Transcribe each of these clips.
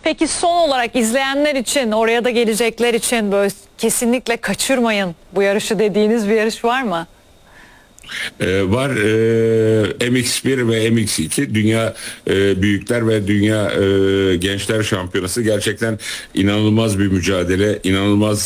Peki son olarak izleyenler için, oraya da gelecekler için böyle kesinlikle kaçırmayın bu yarışı dediğiniz bir yarış var mı? Var. MX1 ve MX2 Dünya Büyükler ve Dünya Gençler Şampiyonası. Gerçekten inanılmaz bir mücadele, inanılmaz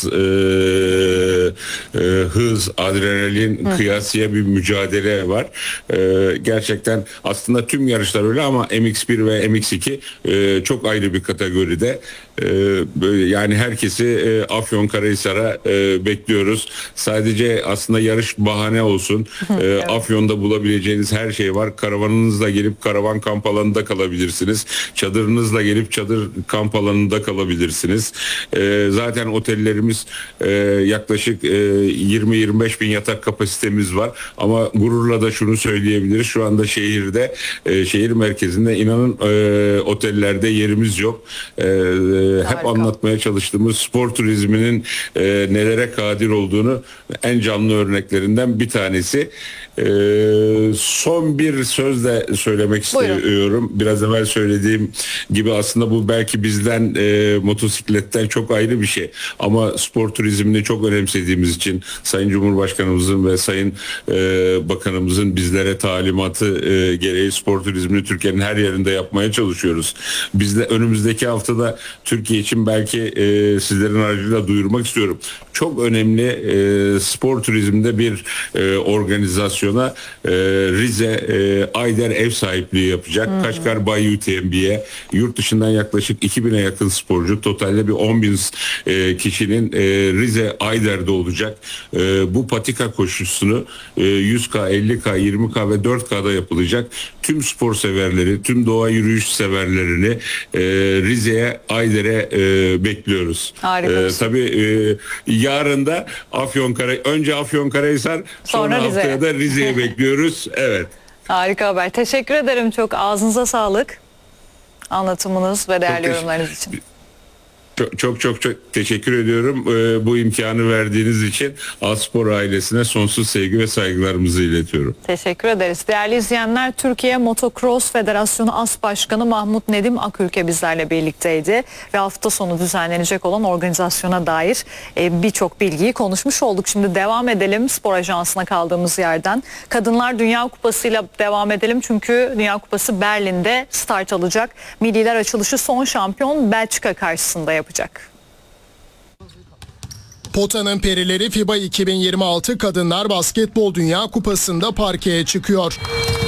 hız, adrenalin, kıyasıya bir mücadele var. Gerçekten aslında tüm yarışlar öyle ama MX1 ve MX2 çok ayrı bir kategoride. Yani herkesi Afyonkarahisar'a bekliyoruz. Sadece aslında yarış bahane olsun. Evet. Afyon'da bulabileceğiniz her şey var. Karavanınızla gelip karavan kamp alanında kalabilirsiniz. Çadırınızla gelip çadır kamp alanında kalabilirsiniz. Zaten otellerimiz yaklaşık 20-25 bin yatak kapasitemiz var. Ama gururla da şunu söyleyebiliriz. Şu anda şehirde, şehir merkezinde inanın otellerde yerimiz yok. Hep anlatmaya çalıştığımız spor turizminin nelere kadir olduğunu en canlı örneklerinden bir tanesi. Son bir söz de söylemek istiyorum. Buyurun. Biraz evvel söylediğim gibi aslında bu belki bizden motosikletten çok ayrı bir şey. Ama spor turizmini çok önemsediğimiz için Sayın Cumhurbaşkanımızın ve Sayın Bakanımızın bizlere talimatı gereği spor turizmini Türkiye'nin her yerinde yapmaya çalışıyoruz. Biz de önümüzdeki haftada Türkiye için belki sizlerin aracılığıyla duyurmak istiyorum. Çok önemli spor turizminde bir organizasyona Rize Ayder ev sahipliği yapacak. Kaşgar Bay UTMB'ye yurt dışından yaklaşık 2000'e yakın sporcu, totalde bir 10.000 kişinin Rize Ayder'de olacak. Bu patika koşusunu 100K, 50K, 20K ve 4K'da yapılacak. Tüm spor severleri, tüm doğa yürüyüş severlerini Rize'ye, Ayder'e bekliyoruz. Tabii yarın da önce Afyonkarahisar, sonra haftaya da Rize'ye bekliyoruz. Evet. Harika haber. Teşekkür ederim çok. Ağzınıza sağlık. Anlatımınız ve değerli yorumlarınız için. Çok teşekkür ediyorum. Bu imkanı verdiğiniz için Aspor ailesine sonsuz sevgi ve saygılarımızı iletiyorum. Teşekkür ederiz. Değerli izleyenler, Türkiye Motocross Federasyonu As Başkanı Mahmut Nedim Akülke bizlerle birlikteydi. Ve hafta sonu düzenlenecek olan organizasyona dair birçok bilgiyi konuşmuş olduk. Şimdi devam edelim spor ajansına kaldığımız yerden. Kadınlar Dünya Kupası'yla devam edelim. Çünkü Dünya Kupası Berlin'de start alacak. Milliler açılışı son şampiyon Belçika karşısında yapacak. Pota'nın perileri FIBA 2026 Kadınlar Basketbol Dünya Kupası'nda parkeye çıkıyor.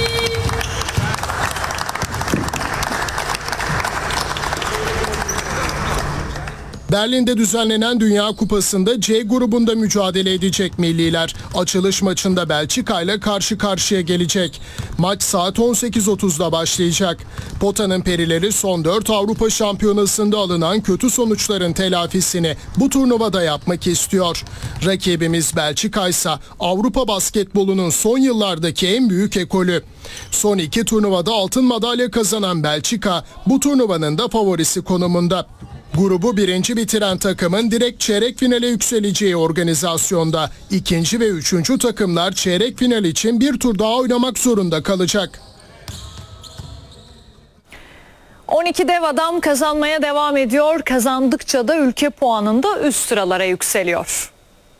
Berlin'de düzenlenen Dünya Kupası'nda C grubunda mücadele edecek milliler. Açılış maçında Belçika ile karşı karşıya gelecek. Maç saat 18.30'da başlayacak. Pota'nın perileri son 4 Avrupa Şampiyonası'nda alınan kötü sonuçların telafisini bu turnuvada yapmak istiyor. Rakibimiz Belçika ise Avrupa basketbolunun son yıllardaki en büyük ekolü. Son 2 turnuvada altın madalya kazanan Belçika bu turnuvanın da favorisi konumunda. Grubu birinci bitiren takımın direkt çeyrek finale yükseleceği organizasyonda ikinci ve üçüncü takımlar çeyrek final için bir tur daha oynamak zorunda kalacak. 12 dev adam kazanmaya devam ediyor. Kazandıkça da ülke puanında üst sıralara yükseliyor.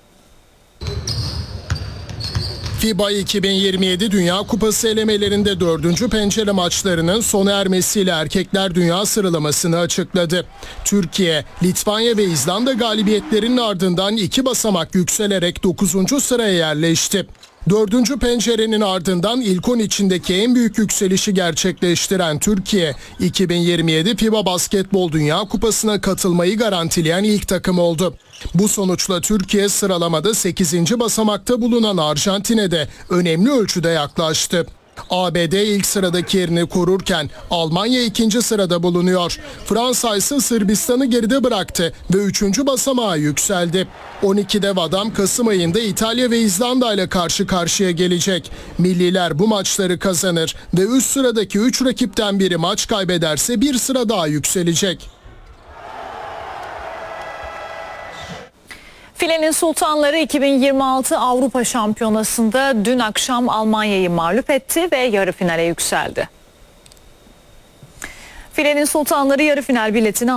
FIBA 2027 Dünya Kupası elemelerinde 4. pencere maçlarının sona ermesiyle Erkekler Dünya sıralamasını açıkladı. Türkiye, Litvanya ve İzlanda galibiyetlerinin ardından 2 basamak yükselerek 9. sıraya yerleşti. 4. pencerenin ardından ilk 10 içindeki en büyük yükselişi gerçekleştiren Türkiye, 2027 FIBA Basketbol Dünya Kupası'na katılmayı garantileyen ilk takım oldu. Bu sonuçla Türkiye sıralamada 8. basamakta bulunan Arjantin'e de önemli ölçüde yaklaştı. ABD ilk sıradaki yerini korurken Almanya 2. sırada bulunuyor. Fransa ise Sırbistan'ı geride bıraktı ve 3. basamağa yükseldi. 12 dev adam Kasım ayında İtalya ve İzlanda ile karşı karşıya gelecek. Milliler bu maçları kazanır ve üst sıradaki 3 rakipten biri maç kaybederse bir sıra daha yükselecek. Filenin Sultanları 2026 Avrupa Şampiyonası'nda dün akşam Almanya'yı mağlup etti ve yarı finale yükseldi. Filenin Sultanları yarı final biletini